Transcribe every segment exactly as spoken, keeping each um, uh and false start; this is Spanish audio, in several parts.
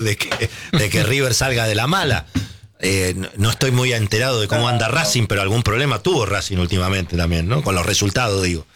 de que, de que River salga de la mala. Eh, no, no estoy muy enterado de cómo anda Racing, pero algún problema tuvo Racing últimamente también, ¿no? Con los resultados, digo.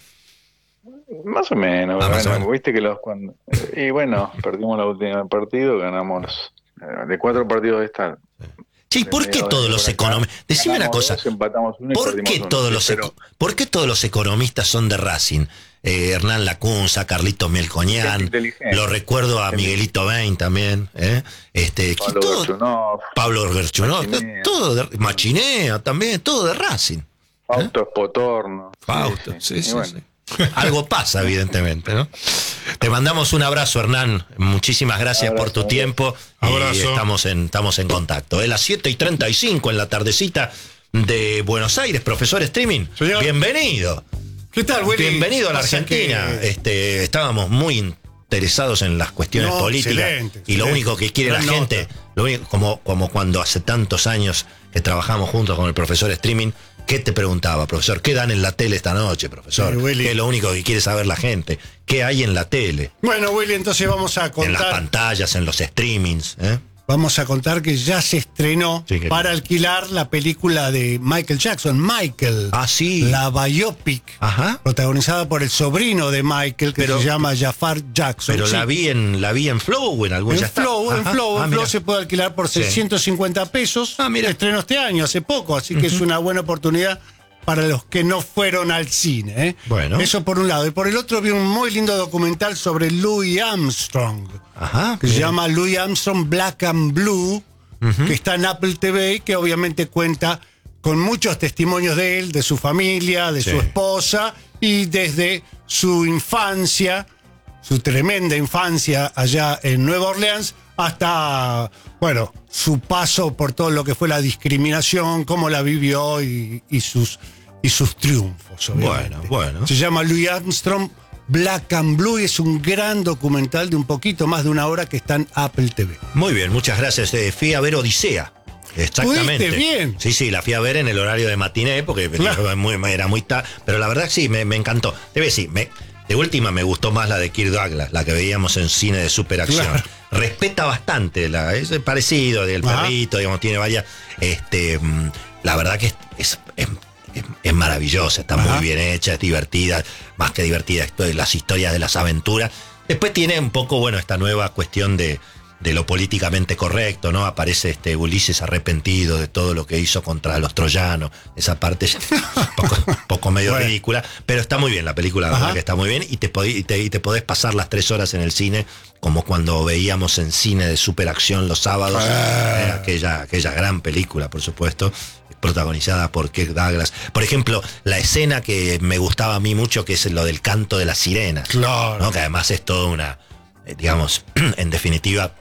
Más o menos, Ah, bueno, más o menos. viste que los cuando y bueno, perdimos la última partido, ganamos eh, de cuatro partidos de esta. Sí, ¿por qué todos los economistas? Decime una cosa. Dos, empatamos uno y ¿Por perdimos qué uno, todos sí, los pero... eco- ¿Por qué todos los economistas son de Racing? Eh, Hernán Lacunza, Carlitos Mielcoñán, lo recuerdo a Miguelito Bain también, ¿eh? Este, Pablo todo, Gerchunov, Pablo Gerchunov, Machinea. todo de, Machinea también, todo de Racing. Fausto Spotorno. Fausto, sí, sí, sí, bueno. sí. Algo pasa, evidentemente, ¿no? Te mandamos un abrazo, Hernán. Muchísimas gracias Abrazo, por tu abrazo. tiempo. Abrazo. Y estamos en, estamos en contacto. Es las siete y treinta y cinco en la tardecita de Buenos Aires, profesor Streaming. Señor. Bienvenido. ¿Qué tal, Willy? Bienvenido a la Pasa Argentina. que- Este, estábamos muy interesados en las cuestiones No, políticas. excelente, Y lo excelente. único que quiere Gran la gente, nota. lo único, como, como cuando hace tantos años que trabajamos juntos con el profesor Streaming, ¿qué te preguntaba, profesor? ¿Qué dan en la tele esta noche, profesor? Sí, Willy. ¿Qué es lo único que quiere saber la gente? ¿Qué hay en la tele? Bueno, Willy, entonces vamos a En las contar. pantallas, en los streamings, ¿eh? Vamos a contar que ya se estrenó Sí, que- para alquilar la película de Michael Jackson, Michael. Ah, sí. La biopic. Ajá. Protagonizada por el sobrino de Michael, que Pero- se llama Jafar Jackson. Pero Sí. la vi en la vi en Flow o en algún ya En está. Flow, en Ajá. Flow, Ah, en Flow mira. se puede alquilar por Sí. seiscientos cincuenta pesos. Ah, mira. Estreno este año, hace poco, así que es una buena oportunidad para los que no fueron al cine. ¿eh? Bueno. Eso por un lado. Y por el otro vi un muy lindo documental sobre Louis Armstrong, Ajá. que se mira. llama Louis Armstrong Black and Blue, que está en Apple T V y que obviamente cuenta con muchos testimonios de él, de su familia, de Sí. su esposa y desde su infancia, su tremenda infancia allá en Nueva Orleans, hasta, bueno, su paso por todo lo que fue la discriminación, cómo la vivió y, y sus, y sus triunfos, obviamente. Bueno, bueno. Se llama Louis Armstrong Black and Blue y es un gran documental de un poquito más de una hora que está en Apple T V. Muy bien, muchas gracias. Eh, fui a ver Odisea. Exactamente. ¿Pudiste? Bien. Sí, sí, la fui a ver en el horario de matiné porque Claro. era muy, era muy tarde. Pero la verdad sí, me, me encantó. Debe decir, me, de última me gustó más la de Kirk Douglas, la que veíamos en cine de superacción. Claro. Respeta bastante, la, es parecido del Ajá. perrito, digamos, tiene varias. Este, mm, la verdad que es, es, es- es- es maravillosa, está Ajá. muy bien hecha, es divertida, más que divertida, esto de las historias de las aventuras. Después tiene un poco, bueno, esta nueva cuestión de, de lo políticamente correcto, ¿no? Aparece este Ulises arrepentido de todo lo que hizo contra los troyanos. Esa parte es un poco, poco medio Bueno. ridícula, pero está muy bien la película, la Ajá. verdad que está muy bien y te, podí- y te, y te podés pasar las tres horas en el cine como cuando veíamos en cine de superacción los sábados, Ah. eh, aquella, aquella gran película, por supuesto, protagonizada por Kirk Douglas. Por ejemplo, la escena que me gustaba a mí mucho, que es lo del canto de las sirenas. Claro. ¿No? Que además es toda una, eh, digamos, en definitiva,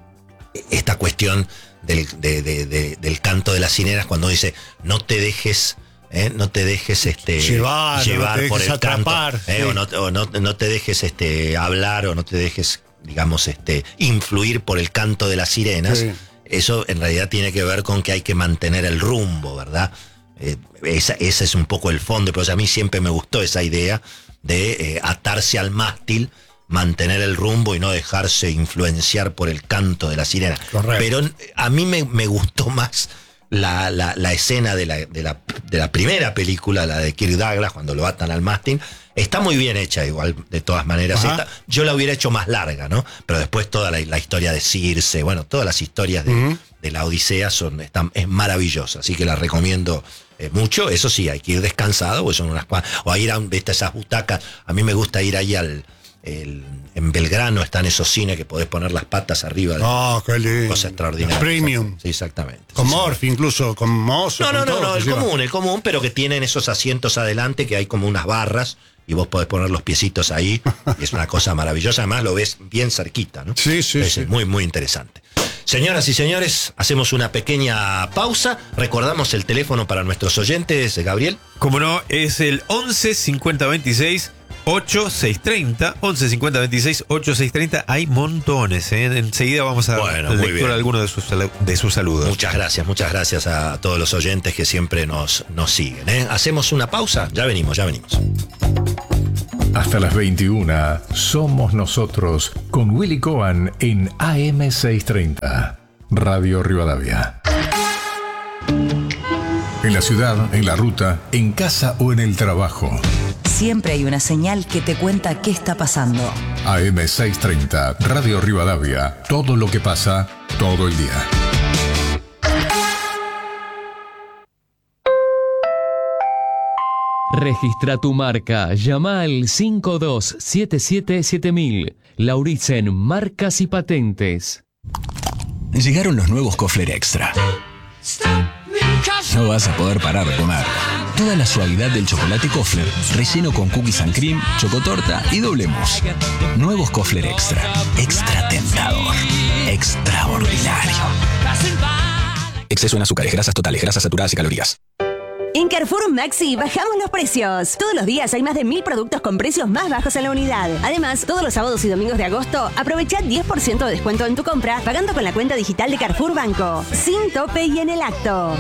esta cuestión del, de- de- de- del canto de las sirenas cuando dice no te dejes eh, no te dejes este Llevar, llevar no te por dejes el atrapar, canto, eh, sí. o, no, o no, no te dejes este hablar o no te dejes, digamos, este influir por el canto de las sirenas. Sí. Eso en realidad tiene que ver con que hay que mantener el rumbo, ¿verdad? Eh, esa, ese es un poco el fondo, pero a mí siempre me gustó esa idea de eh, atarse al mástil, mantener el rumbo y no dejarse influenciar por el canto de la sirena. Correcto. Pero eh, a mí me, me gustó más la, la, la escena de la, de, la, de la primera película, la de Kirk Douglas, cuando lo atan al mástil. Está muy bien hecha igual, de todas maneras. Ajá. Esta- yo la hubiera hecho más larga, ¿no? Pero después toda la, la historia de Circe, bueno, todas las historias de, Ujú. de la Odisea son, están, es maravillosa, así que la recomiendo eh, mucho. Eso sí, hay que ir descansado, porque son unas cua- o a ir a un- ¿viste? Esas butacas. A mí me gusta ir ahí al el- en Belgrano, están esos cines que podés poner las patas arriba de Oh, qué lindo. cosa extraordinaria. Premium. Sí, exactamente. Con Sí, sí. Morphy, incluso con Mozo. No, no, con no, todo, no, se el lleva. común, el común, pero que tienen esos asientos adelante que hay como unas barras y vos podés poner los piecitos ahí. Y es una cosa maravillosa, además lo ves bien cerquita, ¿no? Sí, sí, Es sí. muy, muy interesante. Señoras y señores, hacemos una pequeña pausa. Recordamos el teléfono para nuestros oyentes, Gabriel. Como no, es el once cincuenta veintiséis ochenta y seis treinta. once cincuenta veintiséis ochenta y seis treinta. Hay montones, ¿eh? Enseguida vamos a Bueno, dar muy lectura bien. de algunos de sus, salu- de sus saludos. Muchas gracias, muchas gracias a todos los oyentes que siempre nos, nos siguen, ¿eh? Hacemos una pausa, ya venimos, ya venimos. Hasta las veintiuna, Somos Nosotros, con Willy Cohen en A M seiscientos treinta, Radio Rivadavia. En la ciudad, en la ruta, en casa o en el trabajo. Siempre hay una señal que te cuenta qué está pasando. A M seiscientos treinta, Radio Rivadavia. Todo lo que pasa, todo el día. Registra tu marca. Llama al cinco dos siete siete siete mil. Lauritzen Marcas y Patentes. Llegaron los nuevos Kofler Extra. No vas a poder parar de comer. Toda la suavidad del chocolate Kofler, relleno con cookies and cream, chocotorta y doble mousse. Nuevos Kofler Extra. Extra tentador. Extraordinario. Exceso en azúcares, grasas totales, grasas saturadas y calorías. En Carrefour Maxi bajamos los precios. Todos los días hay más de mil productos con precios más bajos en la unidad. Además, todos los sábados y domingos de agosto, aprovecha diez por ciento de descuento en tu compra pagando con la cuenta digital de Carrefour Banco. Sin tope y en el acto.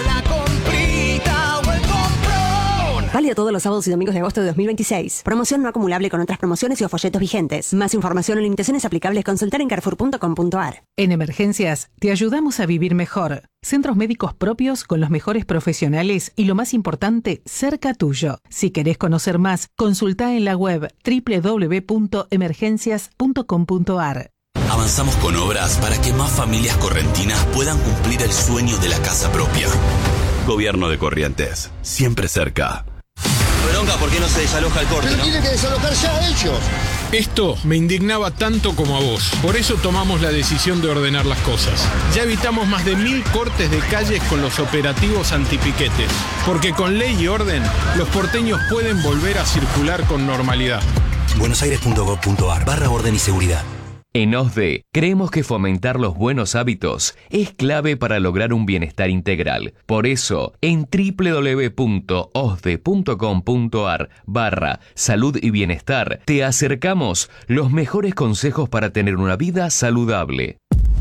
Válido todos los sábados y domingos de agosto de dos mil veintiséis. Promoción no acumulable con otras promociones y o folletos vigentes. Más información o limitaciones aplicables consultar en carrefour punto com punto a r. En Emergencias, te ayudamos a vivir mejor. Centros médicos propios con los mejores profesionales y, lo más importante, cerca tuyo. Si querés conocer más, consulta en la web doble u doble u doble u punto emergencias punto com punto a r. Avanzamos con obras para que más familias correntinas puedan cumplir el sueño de la casa propia. Gobierno de Corrientes, siempre cerca. Bronca, ¿por qué no se desaloja el corte? Pero ¿no? tienen que desalojar ya ellos. Esto me indignaba tanto como a vos. Por eso tomamos la decisión de ordenar las cosas. Ya evitamos más de mil cortes de calles con los operativos antipiquetes. Porque con ley y orden, los porteños pueden volver a circular con normalidad. buenosaires punto gov punto a r barra orden y seguridad. En O S D E, creemos que fomentar los buenos hábitos es clave para lograr un bienestar integral. Por eso, en doble u doble u doble u punto osde punto com punto a r barra salud y bienestar, te acercamos los mejores consejos para tener una vida saludable.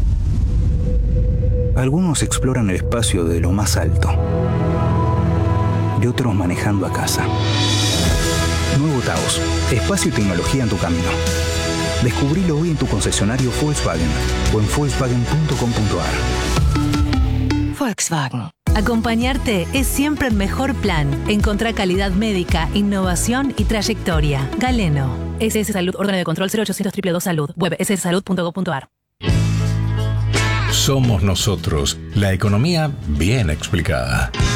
Algunos exploran el espacio de lo más alto y otros manejando a casa. Nuevo Taos, espacio y tecnología en tu camino. Descubrilo hoy en tu concesionario Volkswagen o en volkswagen punto com punto a r. Volkswagen. Acompañarte es siempre el mejor plan. Encontrá calidad médica, innovación y trayectoria. Galeno. S S Salud, órgano de control cero ochocientos dos dos dos Salud. Web ese ese salud punto gov punto a r. Somos Nosotros, la economía bien explicada.